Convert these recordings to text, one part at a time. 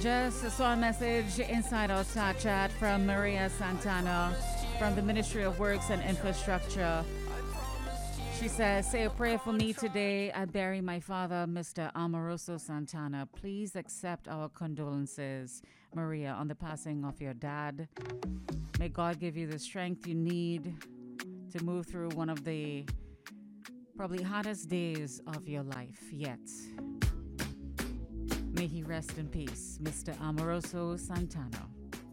Just saw a message inside our star chat from Maria Santana from the Ministry of Works and Infrastructure. She says, say a prayer for me today. I bury my father, Mr. Amoroso Santana. Please accept our condolences, Maria, on the passing of your dad. May God give you the strength you need to move through one of the probably hardest days of your life yet. May he rest in peace, Mr. Amoroso Santana.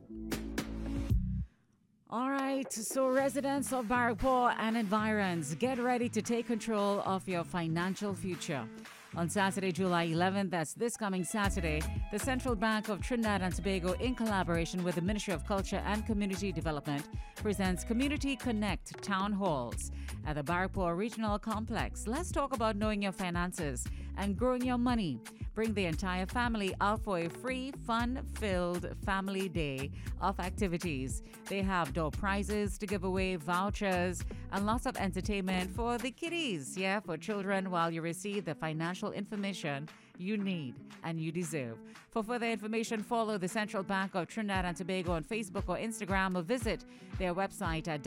All right, so residents of Barrackpore and environs, get ready to take control of your financial future. On Saturday, July 11th, that's this coming Saturday, the Central Bank of Trinidad and Tobago, in collaboration with the Ministry of Culture and Community Development, presents Community Connect Town Halls at the Barrackpore Regional Complex. Let's talk about knowing your finances and growing your money. Bring the entire family out for a free, fun-filled family day of activities. They have door prizes to give away, vouchers, and lots of entertainment for the kiddies, for children, while you receive the financial information you need and you deserve. For further information, follow the Central Bank of Trinidad and Tobago on Facebook or Instagram, or visit their website at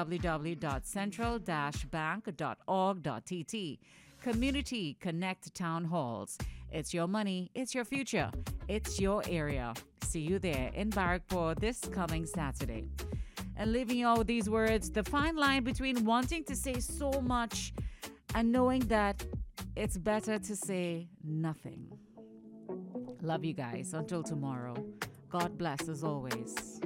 www.central-bank.org.tt. Community Connect Town Halls. It's your money, it's your future, it's your area. See you there in Barrackpore this coming Saturday. And leaving you all with these words, the fine line between wanting to say so much and knowing that it's better to say nothing. Love you guys. Until tomorrow. God bless as always.